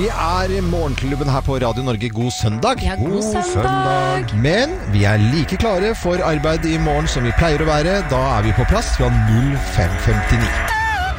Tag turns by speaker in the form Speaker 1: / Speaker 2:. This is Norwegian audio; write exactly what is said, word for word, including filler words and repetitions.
Speaker 1: Vi er i morgenklubben her på Radio Norge. God søndag.
Speaker 2: Ja, god, god søndag.
Speaker 1: Men vi er like klare for arbeid i morgen som vi pleier å være. Da er vi på plass fra null fem femtini.